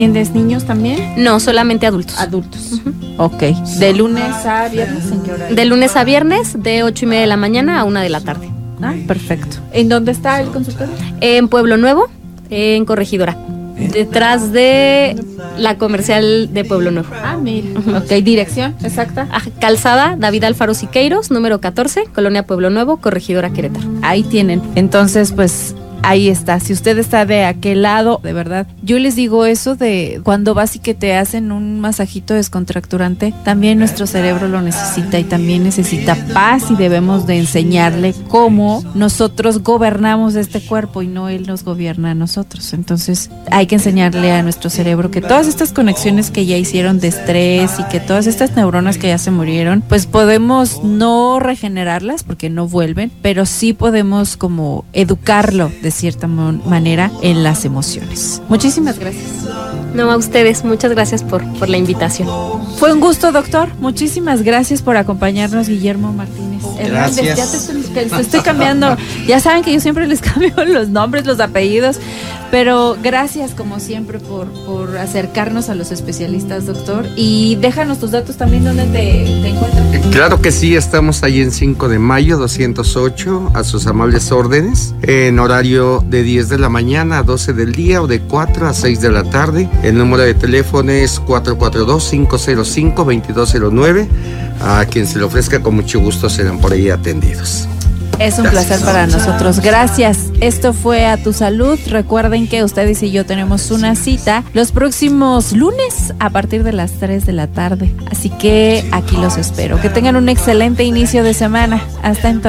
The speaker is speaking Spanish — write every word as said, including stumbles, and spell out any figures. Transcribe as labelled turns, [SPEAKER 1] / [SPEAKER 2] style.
[SPEAKER 1] ¿Atiendes niños también?
[SPEAKER 2] No, solamente adultos.
[SPEAKER 1] Adultos. Uh-huh. Ok. ¿De lunes a viernes en qué horario?
[SPEAKER 2] De lunes a viernes, de ocho y media de la mañana a una de la tarde.
[SPEAKER 1] Ah, perfecto. ¿En dónde está el consultorio?
[SPEAKER 2] En Pueblo Nuevo, en Corregidora. Detrás de la comercial de Pueblo Nuevo.
[SPEAKER 1] Ah, mira. Uh-huh. Ok, dirección exacta.
[SPEAKER 2] Calzada David Alfaro Siqueiros, número catorce, Colonia Pueblo Nuevo, Corregidora, Querétaro.
[SPEAKER 1] Ahí tienen. Entonces, pues ahí está. Si usted está de aquel lado, de verdad, yo les digo eso de cuando vas y que te hacen un masajito descontracturante, también nuestro cerebro lo necesita y también necesita paz y debemos de enseñarle cómo nosotros gobernamos este cuerpo y no él nos gobierna a nosotros. Entonces hay que enseñarle a nuestro cerebro que todas estas conexiones que ya hicieron de estrés y que todas estas neuronas que ya se murieron, pues podemos no regenerarlas porque no vuelven, pero sí podemos como educarlo de cierta manera en las emociones. Muchísimas gracias.
[SPEAKER 2] No, a ustedes, muchas gracias por, por la invitación.
[SPEAKER 1] Fue un gusto, doctor. Muchísimas gracias por acompañarnos, Guillermo Martínez Hernández. Ya te estoy, te estoy cambiando. Ya saben que yo siempre les cambio los nombres, los apellidos, pero gracias como siempre por, por acercarnos a los especialistas, doctor. Y déjanos tus datos también, ¿dónde te, te encuentras?
[SPEAKER 3] Claro que sí, estamos ahí en cinco de mayo, doscientos ocho, a sus amables órdenes, en horario de diez de la mañana a doce del día o de cuatro a seis de la tarde. El número de teléfono es cuatro cuatro dos, cinco cero cinco, dos dos cero nueve. A quien se le ofrezca, con mucho gusto serán por ahí atendidos.
[SPEAKER 1] Es un Gracias. placer para nosotros. Gracias. Esto fue A Tu Salud. Recuerden que ustedes y yo tenemos una cita los próximos lunes a partir de las tres de la tarde. Así que aquí los espero. Que tengan un excelente inicio de semana. Hasta entonces.